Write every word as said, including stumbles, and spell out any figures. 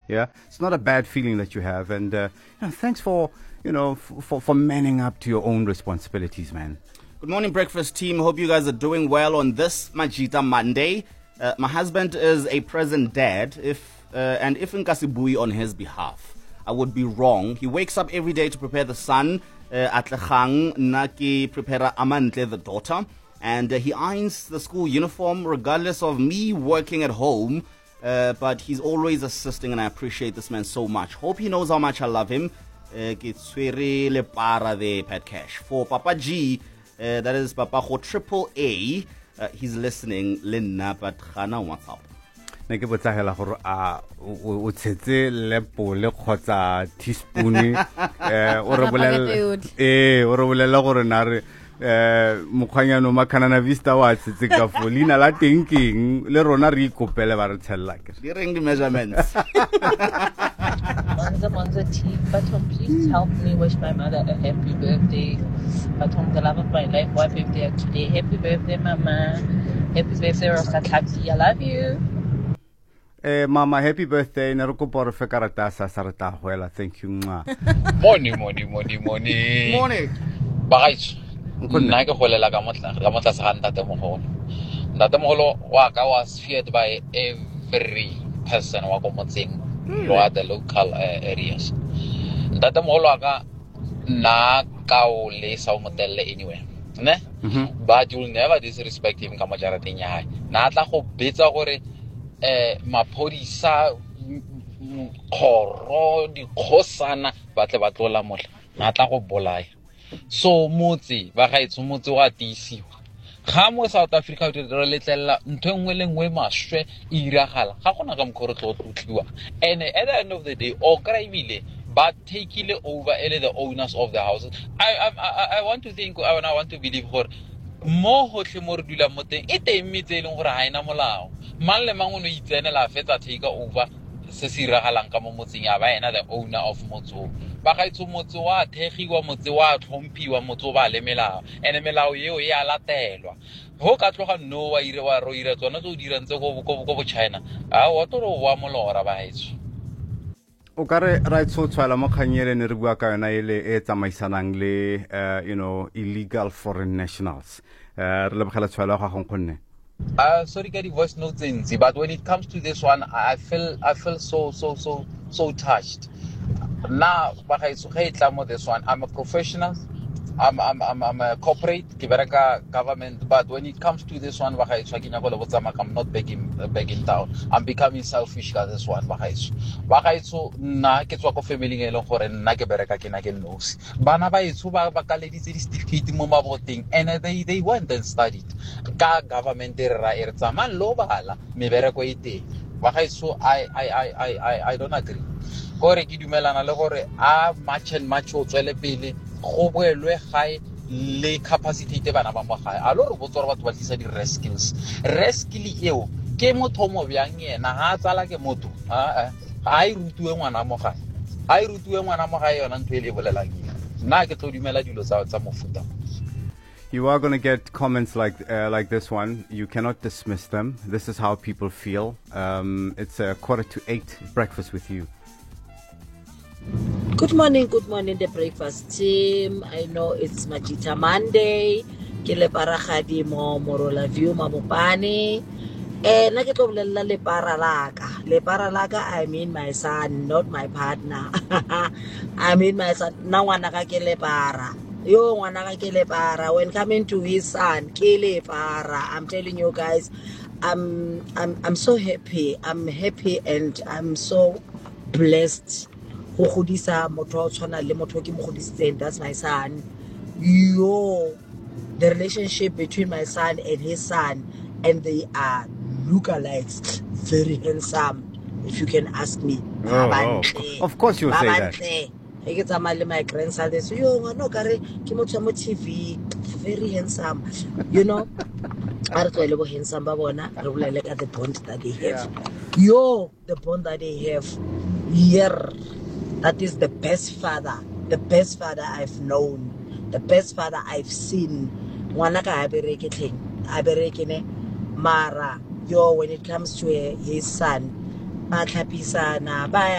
Yeah, it's not a bad feeling that you have, and uh, you know, thanks for you know f- for for manning up to your own responsibilities, man. Good morning, breakfast team. Hope you guys are doing well on this Majita Monday. Uh, my husband is a present dad, if uh, and if Nkasibui on his behalf, I would be wrong. He wakes up every day to prepare the son, Atlechang Naki prepare Amantle, the daughter, and uh, he irons the school uniform regardless of me working at home. Uh, but he's always assisting, and I appreciate this man so much. Hope he knows how much I love him. Kitswere le para de Pat Cash. For Papa G, uh, that is Papa Ho Triple A, uh, he's listening. Linna but Khana, what's up? Ne ke botsa hela gore a o tshetse lepo le khotsa teaspoon eh o re bolela eh o re bolela gore na re eh mokhanyano makanana vista wa tshetse ka folina la thinking le rona re ikopele ba re tshella ke during the measurements. Monza Monza team, Baton, please help me wish my mother a happy birthday. Baton, the love of my life, what birthday today? Happy birthday, Mama. Happy birthday, Rosatlapsi. I love you. Eh, Mama, happy birthday. Ne re kopa re fe karata sa sarata hoela. Thank you. Morning, morning, morning, morning. Morning. Bagais. Nna ke golela ka motla ka motla sa ntate mogolo. Ntate mogolo wa ka was feared by every person wa ko motseng lo at the local uh, areas. Ntate mogolo wa ka na ka o le sa motelle anywhere. Ne? Mm-hmm. But you'll never disrespect him ka mojarateng ya hae. Na tla go betsa gore eh maphodisa khoro di khosana ba tle ba tlola mola na tla go bolaya. So motse ba ga itse motse wa tisiwa ga mo South Africa o dire letlela ntwe ngwe le ngwe maswe iragala ga gona ka mkhoro tlo tlotliwa, and at the end of the day o kraibile but take it over ele the owners of the houses. I I I, I want to think I want, I want to believe gore mo hotle mo re dula moteng e teng metse e leng gore ha ina molao mang le mang o no itsenela fetsa take over se se iragalang ka mo motseng ya ba ena the owner of motso ba ga itse motse wa thegiwa motse wa tlhomphiwa motse ba le melao ene melao yeo e a latelwa ho ka tloga no wa ire wa ro ire tsona tso dirantse go go go China a wa toro wa molora ba itse o kare right so tswala mo khanyele ne re bua ka yona ile e tsamaisanang le uh, you know illegal foreign nationals uh, re lebogela tswala ga gong khonne. Uh, sorry, get the voice notes in, but when it comes to this one, I feel I feel so so so so touched. Now, but I this one. I'm a professional. I'm I'm I'm I'm a corporate, government. But when it comes to this one, I'm not begging begging down. I'm becoming selfish because this one. So na ke tswa ko family e leng gore nna ke bereka ke na ke nose. Bana ba itso ba ba kaleditse di certificate mo maboteng and they they went and studied. Ka government e ra e tsama lo bala me bereko e teng. Ba ga itso I I I I I don't agree. Gore ke dumelana le gore a match and match o tswele pele go boelwe gae le capacity te bana ba mo gae a lo re botsoro batho ba tlisa di skills skill eo ke motho mo byang yena ha tsala ke motho a a I rutuwe ngwana mo gae a I rutuwe ngwana mo gae yona ntwe le bolelang nna ke tlo dumela dilo tsa tsa mofuta. You are going to get comments like uh, like this one. You cannot dismiss them. This is how people feel. Um, it's a quarter to eight breakfast with you. Good morning, good morning, the breakfast team. I know it's Majita Monday. Ke le paragadi mo Morola View Mabopane. Eh na ke tlo bolela le para laka. Le para laka I mean my son, not my partner. I mean my son. Na ngwana ka ke le para. Yo ngwana ka ke le para. When coming to his son, ke le para. I'm telling you guys, I'm I'm I'm so happy. I'm happy and I'm so blessed. That's my son. Yo, the relationship between my son and his son, and they are lookalikes, very handsome, if you can ask me. Oh, oh. Of course you'll say that. I get my grandson, they say, yo, no, T V, very handsome, you know. I don't know handsome, but look at the bond that they have. Yo, the bond that they have, yeah. That is the best father, the best father I've known, the best father I've seen. Mara, yo, when it comes to his son,